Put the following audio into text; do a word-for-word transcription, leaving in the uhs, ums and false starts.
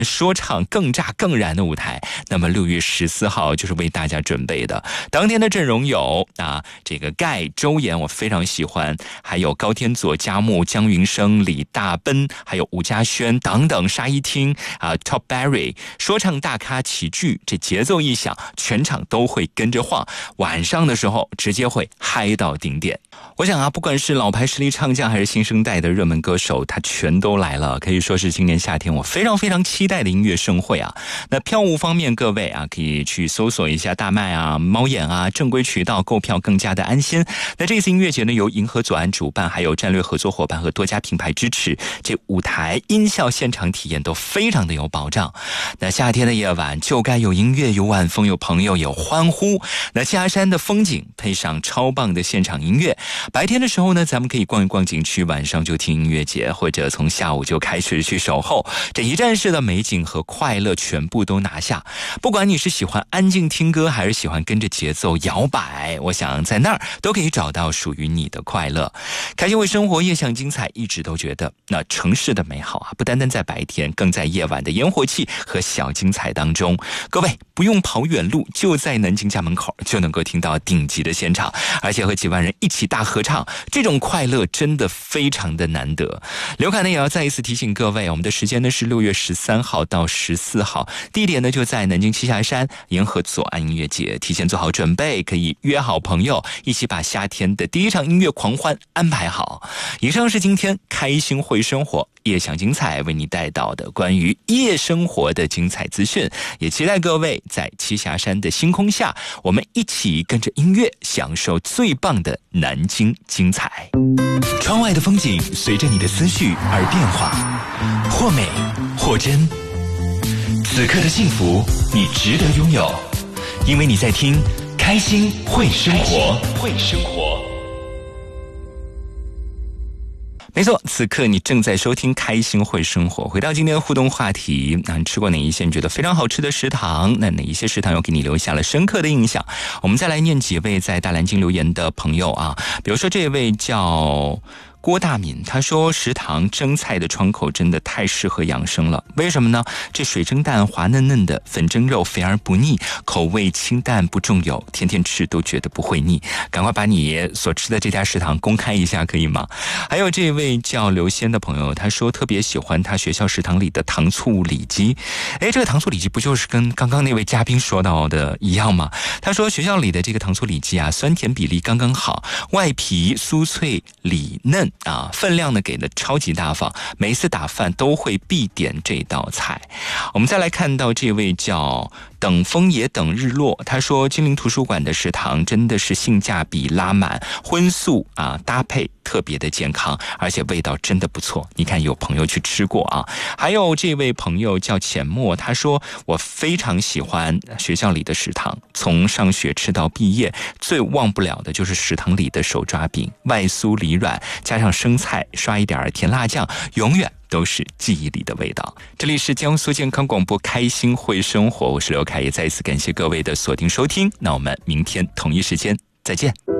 说唱更炸更燃的舞台。那么六月十四号就是为大家准备的，当天的阵容有啊，这个盖、周岩我非常喜欢，还有高天佐、佳木、姜云升、李大奔，还有吴嘉轩等等，沙一汀啊 ，Top Berry， 说唱大咖齐聚，这节奏一响，全场都会跟着晃，晚上的时候直接会嗨到顶点。我想啊，不管是老牌实力唱将还是新生代的热门歌手，他全都来了，可以说是今年夏天我非常非常期待的音乐盛会啊。那票务方面，各位啊可以去搜索一下大麦啊、猫眼啊，正规渠道购票更加的安心。那这次音乐节呢，由银河左岸主办，还有战略合作伙伴和多家品牌支持，这舞台、音效、现场体验都非常的有保障。那夏天的夜晚就该有音乐、有晚风、有朋友、有欢呼。那七霞山的风景配上超棒的现场音乐，白天的时候呢，咱们可以逛一逛景区，晚上就听音乐节，或者从下午就开始去守候，这一站式的美景和快乐全部都拿下。不管你是喜欢安静听歌，还是喜欢跟着节奏摇摆，我想在那儿都可以找到属于你的快乐。开心为生活，夜享精彩，一直都觉得那城市的美好啊，不单单在白天，更在夜晚的烟火气和小精彩当中。各位不用跑远路，就在南京家门口就能够听到顶级的现场，而且和几万人一起大合唱，这种快乐真的非常的难得。刘凯呢也要再一次提醒各位，我们的时间呢是六月十三号到十四号，地点呢就在南京栖霞山银河左岸音乐节，提前做好准备，可以约好朋友一起把夏天的第一场音乐狂欢安排好。以上是今天开心会生活夜享精彩为你带到的关于夜生活的精彩资讯，也期待各位在栖霞山的星空下，我们一起跟着音乐享受最棒的南京精彩。窗外的风景随着你的思绪而变化，或美或真。此刻的幸福你值得拥有，因为你在听开心会生活，会生活。没错，此刻你正在收听开心会生活。回到今天的互动话题，那你吃过哪一些你觉得非常好吃的食堂？那哪一些食堂又给你留下了深刻的印象？我们再来念几位在大蓝鲸留言的朋友啊，比如说这位叫郭大敏，他说食堂蒸菜的窗口真的太适合养生了，为什么呢？这水蒸蛋滑嫩嫩的，粉蒸肉肥而不腻，口味清淡不重油，天天吃都觉得不会腻。赶快把你所吃的这家食堂公开一下可以吗？还有这位叫刘仙的朋友，他说特别喜欢他学校食堂里的糖醋里脊。诶，这个糖醋里脊不就是跟刚刚那位嘉宾说到的一样吗？他说学校里的这个糖醋里脊啊，酸甜比例刚刚好，外皮酥脆里嫩啊，分量呢给的超级大方，每一次打饭都会必点这道菜。我们再来看到这位叫等风也等日落，他说金陵图书馆的食堂真的是性价比拉满，荤素啊搭配特别的健康，而且味道真的不错。你看有朋友去吃过啊。还有这位朋友叫浅墨，他说我非常喜欢学校里的食堂，从上学吃到毕业，最忘不了的就是食堂里的手抓饼，外酥里软，加上生菜，刷一点甜辣酱，永远都是记忆里的味道。这里是江苏健康广播开心会生活，我是刘凯，也再一次感谢各位的锁定收听，那我们明天同一时间再见。